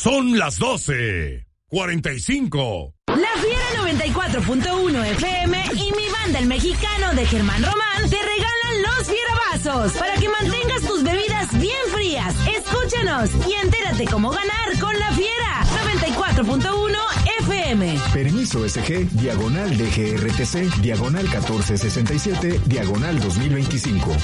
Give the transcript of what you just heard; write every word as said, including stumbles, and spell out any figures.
Son las doce cuarenta y cinco. La Fiera noventa y cuatro punto uno F M y mi banda El Mexicano de Germán Román te regalan los fierabazos para que mantengas tus bebidas bien frías. Escúchanos y entérate cómo ganar con La Fiera noventa y cuatro punto uno F M. Permiso S G, diagonal D G R T C, diagonal catorce sesenta y siete, diagonal dos mil veinticinco.